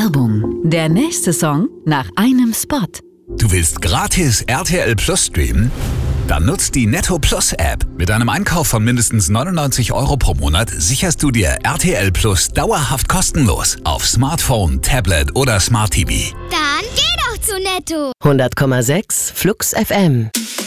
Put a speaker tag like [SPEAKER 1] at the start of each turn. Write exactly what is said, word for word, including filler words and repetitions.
[SPEAKER 1] Werbung. Der nächste Song nach einem Spot.
[SPEAKER 2] Du willst gratis R T L Plus streamen? Dann nutzt die Netto Plus App. Mit einem Einkauf von mindestens neunundneunzig Euro pro Monat sicherst du dir R T L Plus dauerhaft kostenlos auf Smartphone, Tablet oder Smart T V.
[SPEAKER 3] Dann geh doch zu Netto.
[SPEAKER 4] hundert Komma sechs Flux F M.